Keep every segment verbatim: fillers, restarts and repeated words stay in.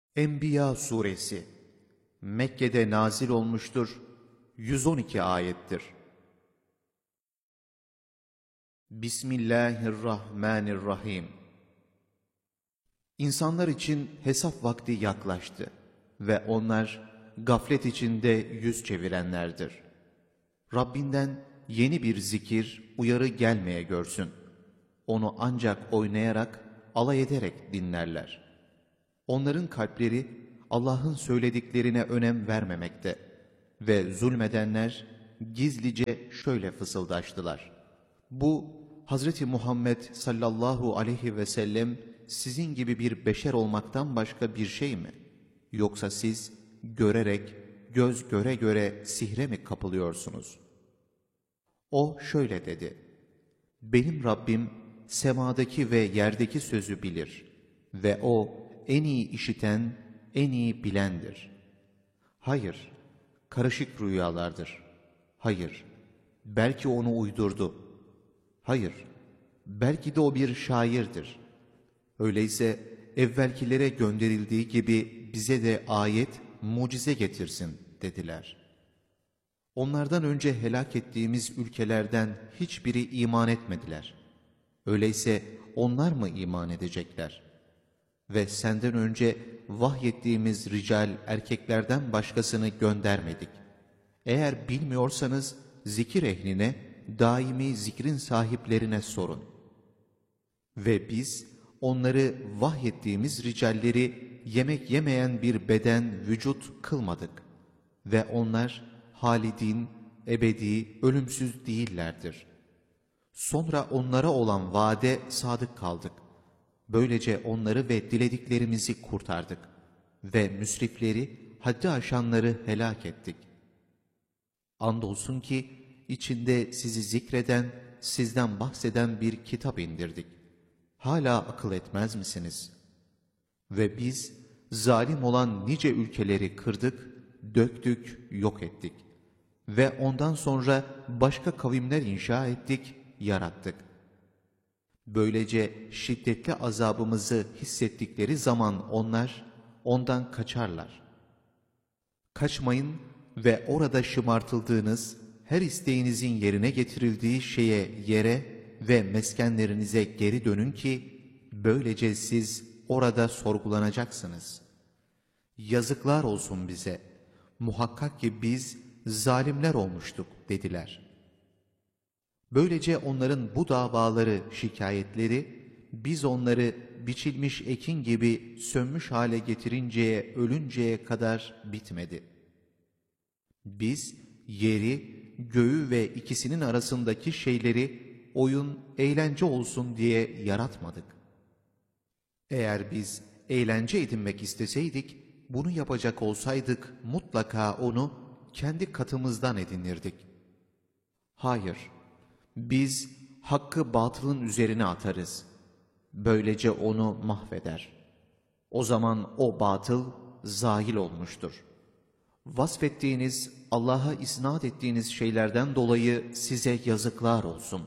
Enbiya suresi Mekke'de nazil olmuştur. yüz on iki ayettir. Bismillahirrahmanirrahim. İnsanlar için hesap vakti yaklaştı ve onlar gaflet içinde yüz çevirenlerdir. Rabbinden yeni bir zikir, uyarı gelmeye görsün. Onu ancak oynayarak, alay ederek dinlerler. Onların kalpleri Allah'ın söylediklerine önem vermemekte ve zulmedenler gizlice şöyle fısıldaştılar: Bu Hazreti Muhammed sallallahu aleyhi ve sellem sizin gibi bir beşer olmaktan başka bir şey mi? Yoksa siz görerek, göz göre göre sihre mi kapılıyorsunuz? O şöyle dedi: Benim Rabbim semadaki ve yerdeki sözü bilir ve O en iyi işiten, en iyi bilendir. Hayır, karışık rüyalardır. Hayır, belki onu uydurdu. Hayır, belki de o bir şairdir. Öyleyse evvelkilere gönderildiği gibi bize de ayet, mucize getirsin dediler. Onlardan önce helak ettiğimiz ülkelerden hiçbiri iman etmediler. Öyleyse onlar mı iman edecekler? Ve senden önce vahyettiğimiz rical erkeklerden başkasını göndermedik. Eğer bilmiyorsanız zikir ehline, daimi zikrin sahiplerine sorun. Ve biz onları vahyettiğimiz ricalleri yemek yemeyen bir beden, vücut kılmadık. Ve onlar halidin, ebedi, ölümsüz değillerdir. Sonra onlara olan vaade sadık kaldık. Böylece onları ve dilediklerimizi kurtardık ve müsrifleri, haddi aşanları helak ettik. Andolsun ki içinde sizi zikreden, sizden bahseden bir kitap indirdik. Hala akıl etmez misiniz? Ve biz zalim olan nice ülkeleri kırdık, döktük, yok ettik. Ve ondan sonra başka kavimler inşa ettik, yarattık. Böylece şiddetli azabımızı hissettikleri zaman onlar ondan kaçarlar. Kaçmayın ve orada şımartıldığınız, her isteğinizin yerine getirildiği şeye, yere ve meskenlerinize geri dönün ki böylece siz orada sorgulanacaksınız. Yazıklar olsun bize, muhakkak ki biz zalimler olmuştuk dediler. Böylece onların bu davaları, şikayetleri, biz onları biçilmiş ekin gibi sönmüş hale getirinceye, ölünceye kadar bitmedi. Biz yeri, göğü ve ikisinin arasındaki şeyleri oyun, eğlence olsun diye yaratmadık. Eğer biz eğlence edinmek isteseydik, bunu yapacak olsaydık mutlaka onu kendi katımızdan edinirdik. Hayır, biz hakkı batılın üzerine atarız. Böylece onu mahveder. O zaman o batıl zahil olmuştur. Vasfettiğiniz, Allah'a isnat ettiğiniz şeylerden dolayı size yazıklar olsun.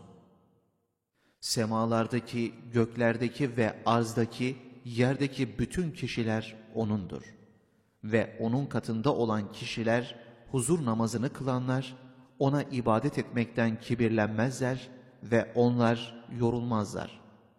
Semalardaki, göklerdeki ve arzdaki, yerdeki bütün kişiler O'nundur. Ve O'nun katında olan kişiler, huzur namazını kılanlar, O'na ibadet etmekten kibirlenmezler ve onlar yorulmazlar.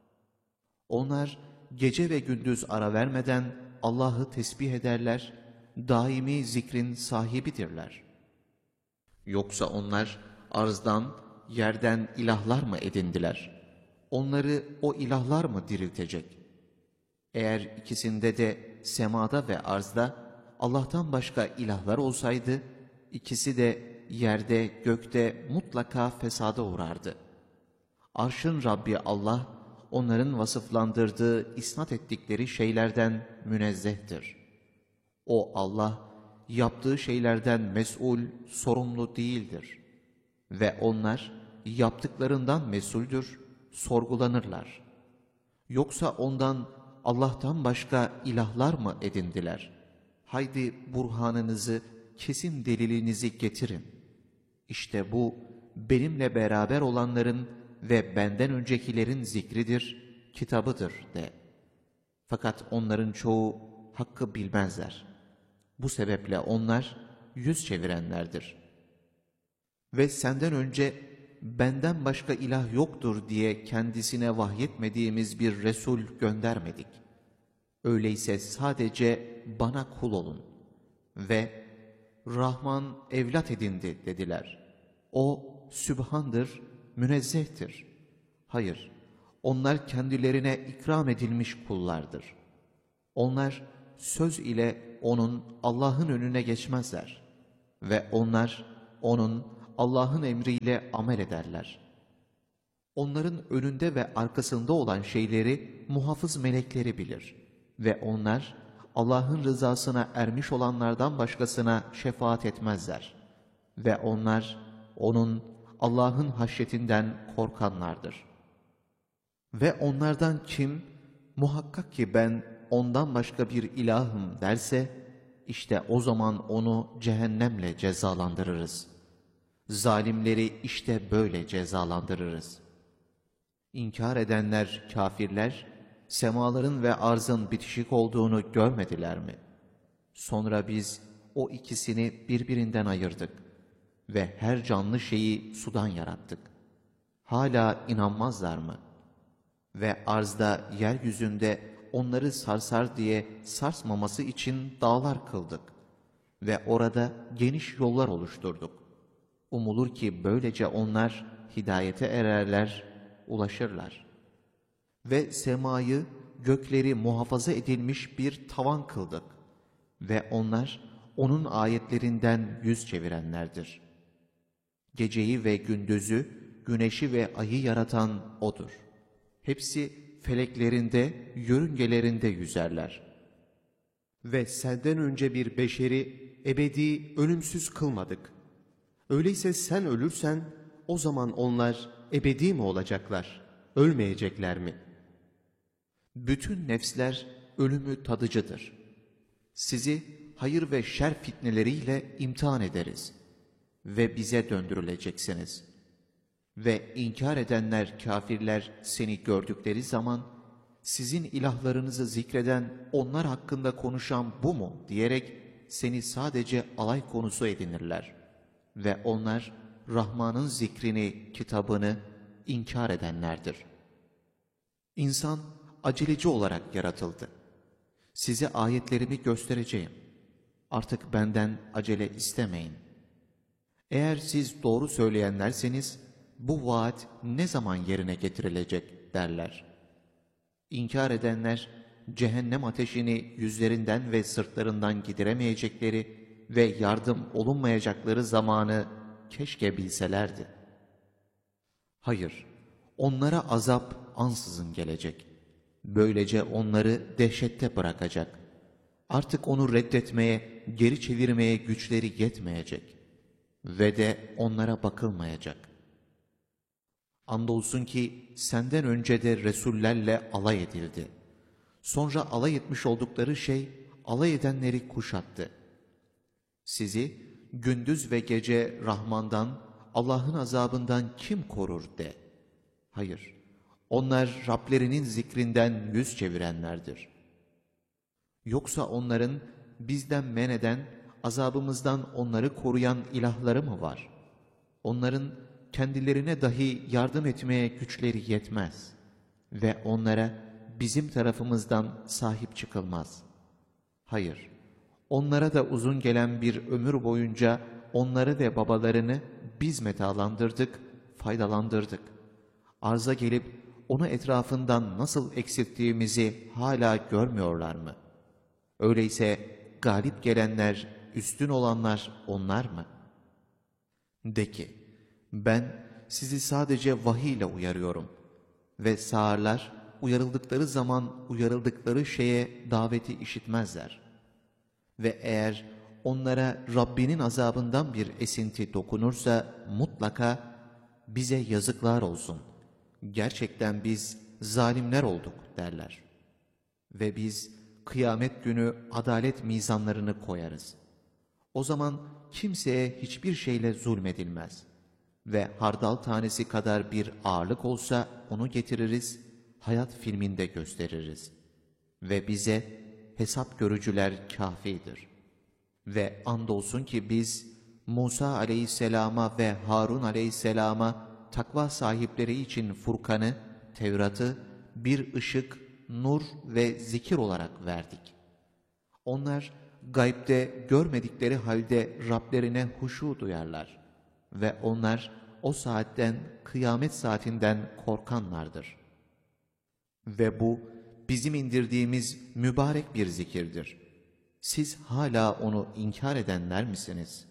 Onlar gece ve gündüz ara vermeden Allah'ı tesbih ederler, daimi zikrin sahibidirler. Yoksa onlar arzdan, yerden ilahlar mı edindiler? Onları o ilahlar mı diriltecek? Eğer ikisinde de semada ve arzda Allah'tan başka ilahlar olsaydı, ikisi de yerde, gökte mutlaka fesada uğrardı. Arşın Rabbi Allah, onların vasıflandırdığı, isnat ettikleri şeylerden münezzehtir. O Allah, yaptığı şeylerden mes'ul, sorumlu değildir. Ve onlar yaptıklarından mesuldür, sorgulanırlar. Yoksa ondan, Allah'tan başka ilahlar mı edindiler? Haydi burhanınızı, kesin delilinizi getirin. İşte bu, benimle beraber olanların ve benden öncekilerin zikridir, kitabıdır de. Fakat onların çoğu hakkı bilmezler. Bu sebeple onlar yüz çevirenlerdir. Ve senden önce benden başka ilah yoktur diye kendisine vahyetmediğimiz bir Resul göndermedik. Öyleyse sadece bana kul olun. Ve Rahman evlat edindi dediler. O Sübhandır, münezzehtir. Hayır, onlar kendilerine ikram edilmiş kullardır. Onlar söz ile onun Allah'ın önüne geçmezler. Ve onlar onun Allah'ın emriyle amel ederler. Onların önünde ve arkasında olan şeyleri muhafız melekleri bilir. Ve onlar Allah'ın rızasına ermiş olanlardan başkasına şefaat etmezler. Ve onlar onun Allah'ın haşyetinden korkanlardır. Ve onlardan kim muhakkak ki ben ondan başka bir ilahım derse, işte o zaman onu cehennemle cezalandırırız. Zalimleri işte böyle cezalandırırız. İnkar edenler, kafirler, semaların ve arzın bitişik olduğunu görmediler mi? Sonra biz o ikisini birbirinden ayırdık ve her canlı şeyi sudan yarattık. Hala inanmazlar mı? Ve arzda, yeryüzünde onları sarsar diye sarsmaması için dağlar kıldık ve orada geniş yollar oluşturduk. Umulur ki böylece onlar hidayete ererler, ulaşırlar. Ve semayı, gökleri muhafaza edilmiş bir tavan kıldık ve onlar onun ayetlerinden yüz çevirenlerdir. Geceyi ve gündüzü, güneşi ve ayı yaratan O'dur. Hepsi feleklerinde, yörüngelerinde yüzerler. Ve senden önce bir beşeri ebedi, ölümsüz kılmadık. Öyleyse sen ölürsen o zaman onlar ebedi mi olacaklar, ölmeyecekler mi? Bütün nefsler ölümü tadıcıdır. Sizi hayır ve şer fitneleriyle imtihan ederiz ve bize döndürüleceksiniz. Ve inkar edenler, kafirler seni gördükleri zaman, sizin ilahlarınızı zikreden, onlar hakkında konuşan bu mu diyerek seni sadece alay konusu edinirler. Ve onlar Rahman'ın zikrini, kitabını inkar edenlerdir. İnsan aceleci olarak yaratıldı. Size ayetlerimi göstereceğim. Artık benden acele istemeyin. Eğer siz doğru söyleyenlerseniz, bu vaat ne zaman yerine getirilecek derler. İnkar edenler, cehennem ateşini yüzlerinden ve sırtlarından gidiremeyecekleri ve yardım olunmayacakları zamanı keşke bilselerdi. Hayır, onlara azap ansızın gelecek. Böylece onları dehşette bırakacak. Artık onu reddetmeye, geri çevirmeye güçleri yetmeyecek. Ve de onlara bakılmayacak. Andolsun ki senden önce de Resullerle alay edildi. Sonra alay etmiş oldukları şey alay edenleri kuşattı. Sizi gündüz ve gece Rahman'dan, Allah'ın azabından kim korur de. Hayır, onlar Rablerinin zikrinden yüz çevirenlerdir. Yoksa onların bizden men eden, azabımızdan onları koruyan ilahları mı var? Onların kendilerine dahi yardım etmeye güçleri yetmez ve onlara bizim tarafımızdan sahip çıkılmaz. Hayır, onlara da uzun gelen bir ömür boyunca onları ve babalarını biz metalandırdık, faydalandırdık. Arza gelip onu etrafından nasıl eksilttiğimizi hala görmüyorlar mı? Öyleyse galip gelenler, üstün olanlar onlar mı? De ki, ben sizi sadece vahiy ile uyarıyorum ve sağırlar uyarıldıkları zaman uyarıldıkları şeye daveti işitmezler. Ve eğer onlara Rabbinin azabından bir esinti dokunursa mutlaka bize yazıklar olsun. Gerçekten biz zalimler olduk derler. Ve biz kıyamet günü adalet mizanlarını koyarız. O zaman kimseye hiçbir şeyle zulmedilmez. Ve hardal tanesi kadar bir ağırlık olsa onu getiririz, hayat filminde gösteririz. Ve bize hesap görücüler kâfidir. Ve andolsun ki biz Musa aleyhisselama ve Harun aleyhisselama takva sahipleri için Furkan'ı, Tevrat'ı bir ışık, nur ve zikir olarak verdik. Onlar gaybde görmedikleri halde Rablerine huşu duyarlar ve onlar o saatten, kıyamet saatinden korkanlardır. Ve bu bizim indirdiğimiz mübarek bir zikirdir. Siz hala onu inkar edenler misiniz?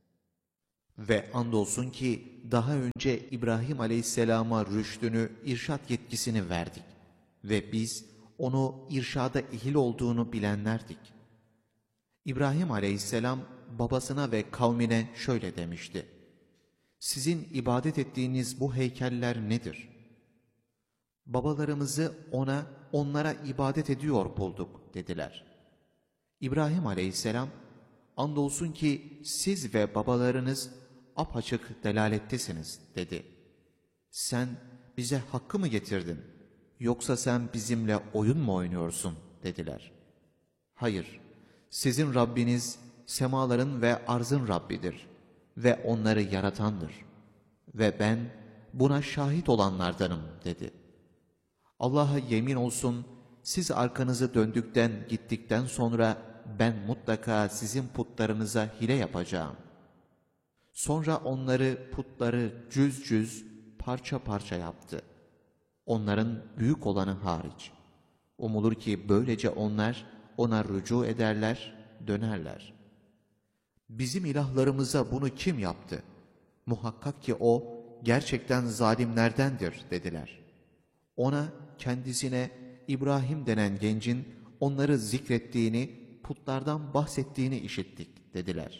Ve andolsun ki daha önce İbrahim aleyhisselama rüştünü, irşat yetkisini verdik. Ve biz onu irşada ehil olduğunu bilenlerdik. İbrahim aleyhisselam babasına ve kavmine şöyle demişti: Sizin ibadet ettiğiniz bu heykeller nedir? Babalarımızı ona, onlara ibadet ediyor bulduk dediler. İbrahim aleyhisselam, andolsun ki siz ve babalarınız apaçık delalettesiniz dedi. Sen bize hakkı mı getirdin, yoksa sen bizimle oyun mu oynuyorsun dediler. Hayır, sizin Rabbiniz semaların ve arzın Rabbidir ve onları yaratandır ve ben buna şahit olanlardanım dedi. Allah'a yemin olsun, siz arkanızı döndükten gittikten sonra ben mutlaka sizin putlarınıza hile yapacağım. Sonra onları, putları cüz cüz, parça parça yaptı. Onların büyük olanı hariç. Umulur ki böylece onlar ona rücu ederler, dönerler. Bizim ilahlarımıza bunu kim yaptı? Muhakkak ki o gerçekten zalimlerdendir dediler. Ona, kendisine İbrahim denen gencin onları zikrettiğini, putlardan bahsettiğini işittik dediler.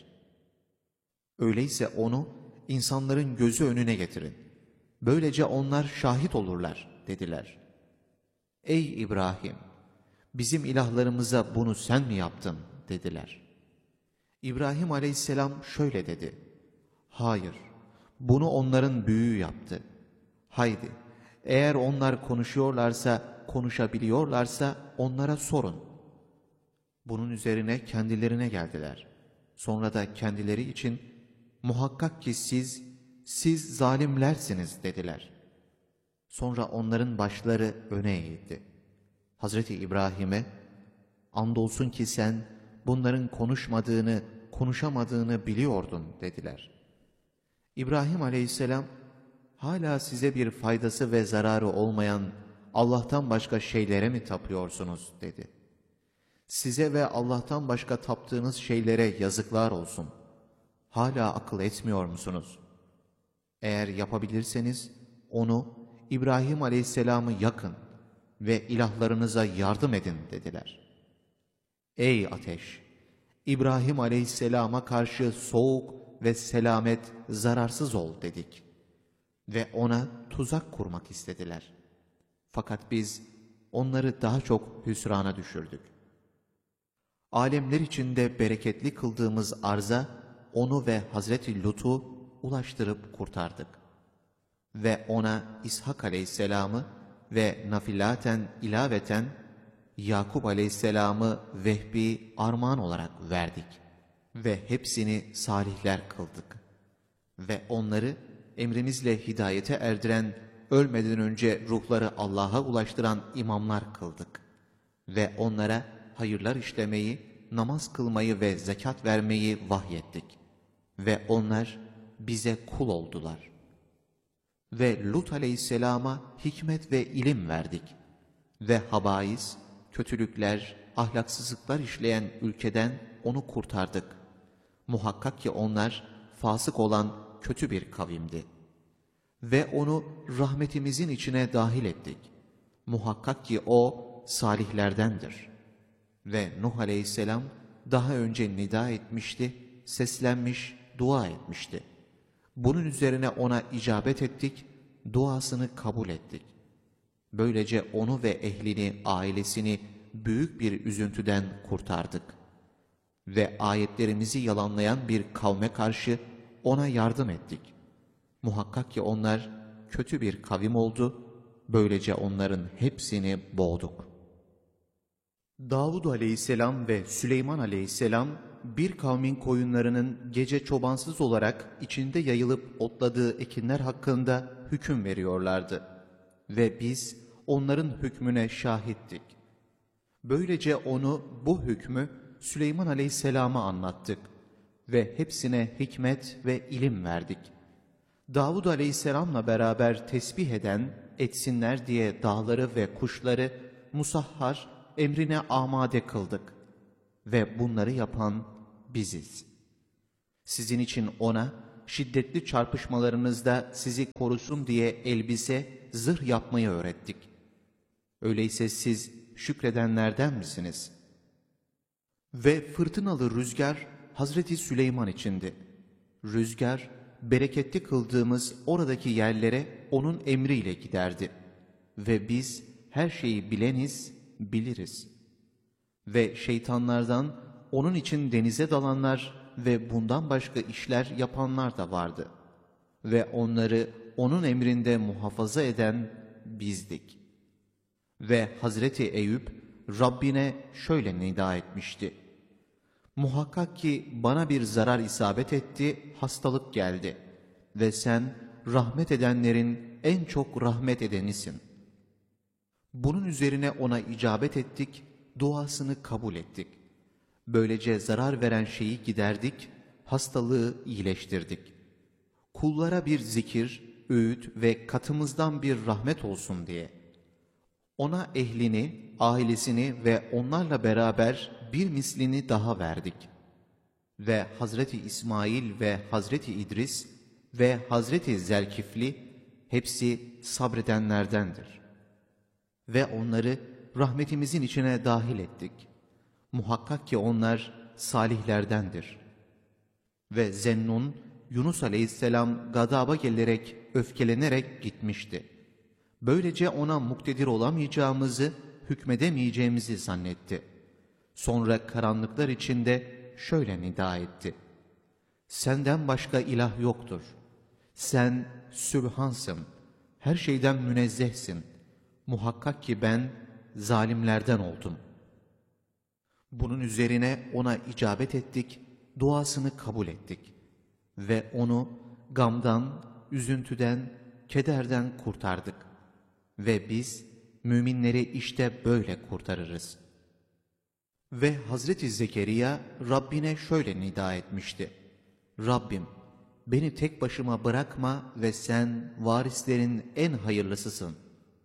Öyleyse onu insanların gözü önüne getirin. Böylece onlar şahit olurlar dediler. Ey İbrahim! Bizim ilahlarımıza bunu sen mi yaptın dediler. İbrahim aleyhisselam şöyle dedi: Hayır, bunu onların büyüğü yaptı. Haydi, eğer onlar konuşuyorlarsa, konuşabiliyorlarsa onlara sorun. Bunun üzerine kendilerine geldiler. Sonra da kendileri için muhakkak ki siz, siz zalimlersiniz dediler. Sonra onların başları öne eğildi. Hazreti İbrahim'e, andolsun ki sen bunların konuşmadığını, konuşamadığını biliyordun dediler. İbrahim aleyhisselam, hala size bir faydası ve zararı olmayan Allah'tan başka şeylere mi tapıyorsunuz dedi. Size ve Allah'tan başka taptığınız şeylere yazıklar olsun. Hala akıl etmiyor musunuz? Eğer yapabilirseniz onu, İbrahim aleyhisselamı yakın ve ilahlarınıza yardım edin dediler. Ey ateş! İbrahim aleyhisselama karşı soğuk ve selamet, zararsız ol dedik. Ve ona tuzak kurmak istediler. Fakat biz onları daha çok hüsrana düşürdük. Alemler içinde bereketli kıldığımız arza onu ve Hazreti Lut'u ulaştırıp kurtardık. Ve ona İshak aleyhisselamı ve nafilaten ilaveten Yakup aleyhisselamı vehbi armağan olarak verdik. Ve hepsini salihler kıldık. Ve onları emrimizle hidayete erdiren, ölmeden önce ruhları Allah'a ulaştıran imamlar kıldık. Ve onlara hayırlar işlemeyi, namaz kılmayı ve zekat vermeyi vahyettik. Ve onlar bize kul oldular. Ve Lut aleyhisselama hikmet ve ilim verdik. Ve habais, kötülükler, ahlaksızlıklar işleyen ülkeden onu kurtardık. Muhakkak ki onlar fasık olan kötü bir kavimdi. Ve onu rahmetimizin içine dahil ettik. Muhakkak ki o salihlerdendir. Ve Nuh aleyhisselam daha önce nida etmişti, seslenmiş, dua etmişti. Bunun üzerine ona icabet ettik, duasını kabul ettik. Böylece onu ve ehlini, ailesini büyük bir üzüntüden kurtardık. Ve ayetlerimizi yalanlayan bir kavme karşı ona yardım ettik. Muhakkak ki onlar kötü bir kavim oldu, böylece onların hepsini boğduk. Davud aleyhisselam ve Süleyman aleyhisselam bir kavmin koyunlarının gece çobansız olarak içinde yayılıp otladığı ekinler hakkında hüküm veriyorlardı. Ve biz onların hükmüne şahittik. Böylece onu, bu hükmü Süleyman aleyhisselama anlattık ve hepsine hikmet ve ilim verdik. Davud aleyhisselamla beraber tesbih eden, etsinler diye dağları ve kuşları musahhar, emrine amade kıldık ve bunları yapan biziz. Sizin için ona şiddetli çarpışmalarınızda sizi korusun diye elbise, zırh yapmayı öğrettik. Öyleyse siz şükredenlerden misiniz? Ve fırtınalı rüzgar Hazreti Süleyman içindi. Rüzgar, bereketli kıldığımız oradaki yerlere onun emriyle giderdi. Ve biz her şeyi bileniz, biliriz. Ve şeytanlardan onun için denize dalanlar ve bundan başka işler yapanlar da vardı. Ve onları onun emrinde muhafaza eden bizdik. Ve Hazreti Eyüp Rabbine şöyle nida etmişti: muhakkak ki bana bir zarar isabet etti, hastalık geldi ve sen rahmet edenlerin en çok rahmet edenisin. Bunun üzerine ona icabet ettik, duasını kabul ettik. Böylece zarar veren şeyi giderdik, hastalığı iyileştirdik. Kullara bir zikir, öğüt ve katımızdan bir rahmet olsun diye. Ona ehlini, ailesini ve onlarla beraber bir mislini daha verdik. Ve Hazreti İsmail ve Hazreti İdris ve Hazreti Zelkifli hepsi sabredenlerdendir. Ve onları rahmetimizin içine dahil ettik. Muhakkak ki onlar salihlerdendir. Ve Zennun, Yunus aleyhisselam gadaba gelerek, öfkelenerek gitmişti. Böylece ona muktedir olamayacağımızı, hükmedemeyeceğimizi zannetti. Sonra karanlıklar içinde şöyle nida etti: senden başka ilah yoktur. Sen Sübhansın, her şeyden münezzehsin. Muhakkak ki ben zalimlerden oldum. Bunun üzerine ona icabet ettik, duasını kabul ettik. Ve onu gamdan, üzüntüden, kederden kurtardık. Ve biz müminleri işte böyle kurtarırız. Ve Hazreti Zekeriya Rabbine şöyle nida etmişti: Rabbim, beni tek başıma bırakma ve sen varislerin en hayırlısısın.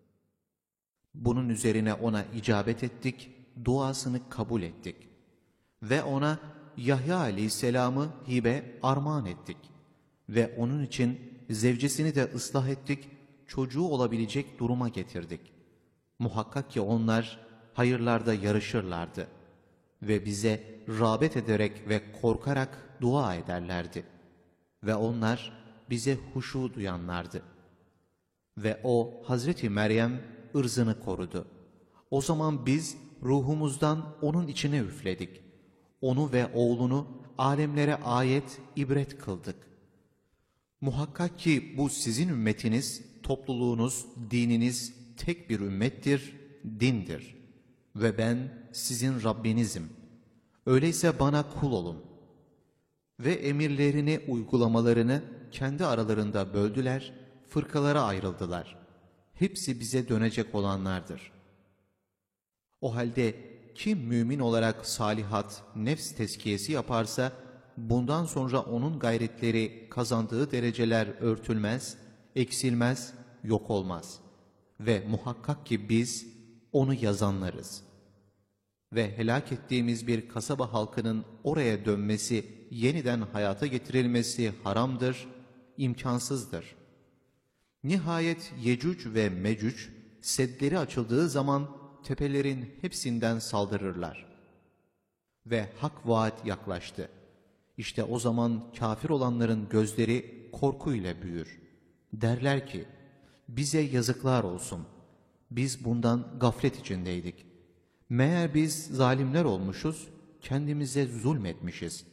Bunun üzerine ona icabet ettik, duasını kabul ettik. Ve ona Yahya aleyhisselamı hibe armağan ettik. Ve onun için zevcesini de ıslah ettik, çocuğu olabilecek duruma getirdik. Muhakkak ki onlar hayırlarda yarışırlardı. Ve bize rağbet ederek ve korkarak dua ederlerdi. Ve onlar bize huşu duyanlardı. Ve o Hazreti Meryem ırzını korudu. O zaman biz ruhumuzdan onun içine üfledik. Onu ve oğlunu alemlere ayet, ibret kıldık. Muhakkak ki bu sizin ümmetiniz, topluluğunuz, dininiz tek bir ümmettir, dindir. Ve ben sizin Rabbinizim. Öyleyse bana kul olun. Ve emirlerini, uygulamalarını kendi aralarında böldüler, fırkalara ayrıldılar. Hepsi bize dönecek olanlardır. O halde kim mümin olarak salihat, nefs tezkiyesi yaparsa, bundan sonra onun gayretleri, kazandığı dereceler örtülmez, eksilmez, yok olmaz. Ve muhakkak ki biz onu yazanlarız. Ve helak ettiğimiz bir kasaba halkının oraya dönmesi, yeniden hayata getirilmesi haramdır, imkansızdır. Nihayet Yecüc ve Mecüc, seddleri açıldığı zaman tepelerin hepsinden saldırırlar. Ve hak vaat yaklaştı. İşte o zaman kafir olanların gözleri korkuyla büyür. Derler ki, bize yazıklar olsun. Biz bundan gaflet içindeydik. Meğer biz zalimler olmuşuz, kendimize zulmetmişiz.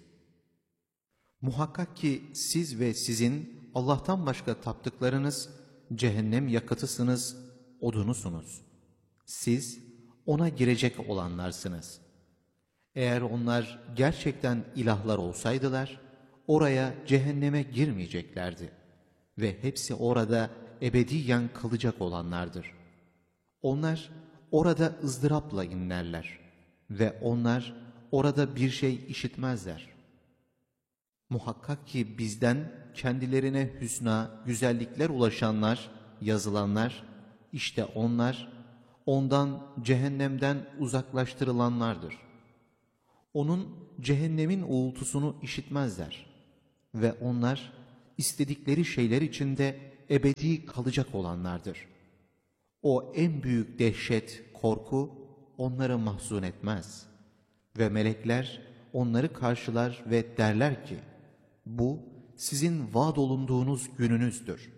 Muhakkak ki siz ve sizin Allah'tan başka taptıklarınız cehennem yakıtısınız, odunusunuz. Siz ona girecek olanlarsınız. Eğer onlar gerçekten ilahlar olsaydılar, oraya cehenneme girmeyeceklerdi. Ve hepsi orada ebediyen kalacak olanlardır. Onlar orada ızdırapla inlerler ve onlar orada bir şey işitmezler. Muhakkak ki bizden kendilerine hüsna, güzellikler ulaşanlar, yazılanlar, işte onlar, ondan, cehennemden uzaklaştırılanlardır. Onun cehennemin uğultusunu işitmezler ve onlar istedikleri şeyler içinde ebedi kalacak olanlardır. O en büyük dehşet, korku onları mahzun etmez ve melekler onları karşılar ve derler ki, bu sizin vaad olunduğunuz gününüzdür.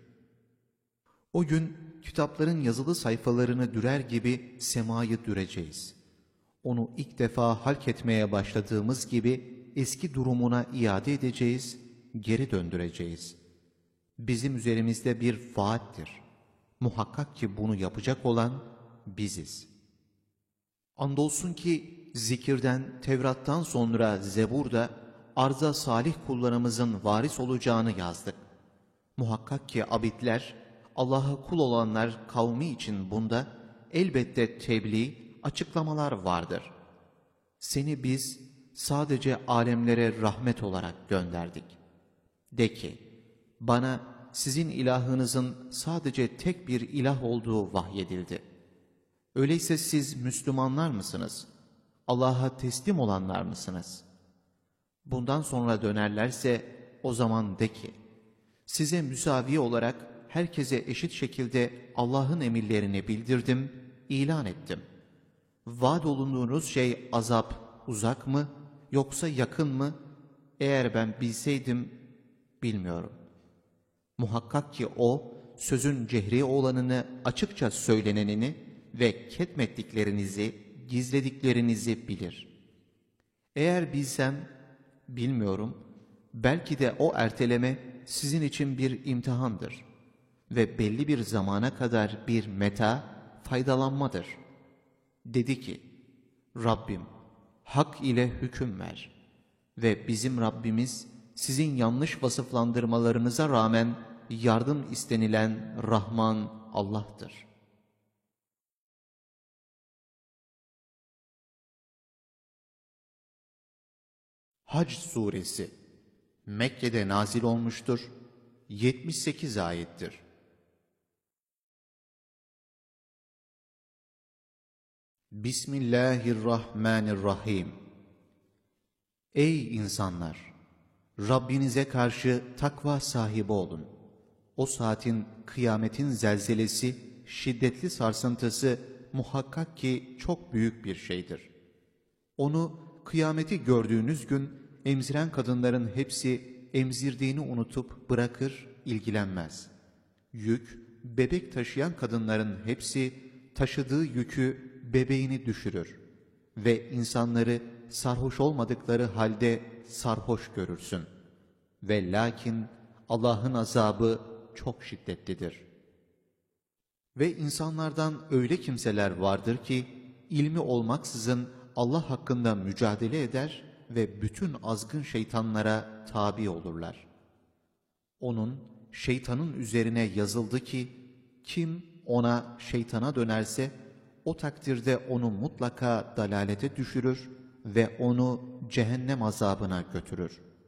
O gün kitapların yazılı sayfalarını dürer gibi semayı düreceğiz. Onu ilk defa halk etmeye başladığımız gibi eski durumuna iade edeceğiz, geri döndüreceğiz. Bizim üzerimizde bir vaattir. Muhakkak ki bunu yapacak olan biziz. Andolsun ki zikirden, Tevrat'tan sonra Zebur'da arza salih kullarımızın varis olacağını yazdık. Muhakkak ki abidler, Allah'a kul olanlar kavmi için bunda elbette tebliğ, açıklamalar vardır. Seni biz sadece alemlere rahmet olarak gönderdik. De ki, bana sizin ilahınızın sadece tek bir ilah olduğu vahyedildi. Öyleyse siz Müslümanlar mısınız? Allah'a teslim olanlar mısınız? Bundan sonra dönerlerse o zaman de ki, size müsavi olarak herkese eşit şekilde Allah'ın emirlerini bildirdim, ilan ettim. Vaad olunduğunuz şey azap uzak mı yoksa yakın mı? Eğer ben bilseydim bilmiyorum. Muhakkak ki o sözün cehri olanını, açıkça söylenenini ve ketmettiklerinizi, gizlediklerinizi bilir. Eğer bilsem bilmiyorum, belki de o erteleme sizin için bir imtihandır ve belli bir zamana kadar bir meta, faydalanmadır. Dedi ki, Rabbim hak ile hüküm ver ve bizim Rabbimiz sizin yanlış vasıflandırmalarınıza rağmen yardım istenilen Rahman Allah'tır. Hac Suresi Mekke'de nazil olmuştur, yetmiş sekiz ayettir. Bismillahirrahmanirrahim. Ey insanlar! Rabbinize karşı takva sahibi olun. O saatin, kıyametin zelzelesi, şiddetli sarsıntısı muhakkak ki çok büyük bir şeydir. Onu, kıyameti gördüğünüz gün emziren kadınların hepsi emzirdiğini unutup bırakır, ilgilenmez. Yük, bebek taşıyan kadınların hepsi taşıdığı yükü, bebeğini düşürür ve insanları sarhoş olmadıkları halde sarhoş görürsün. Ve lakin Allah'ın azabı çok şiddetlidir. Ve insanlardan öyle kimseler vardır ki ilmi olmaksızın Allah hakkında mücadele eder ve bütün azgın şeytanlara tabi olurlar. Onun, şeytanın üzerine yazıldı ki kim ona, şeytana dönerse o takdirde onu mutlaka dalalete düşürür ve onu cehennem azabına götürür.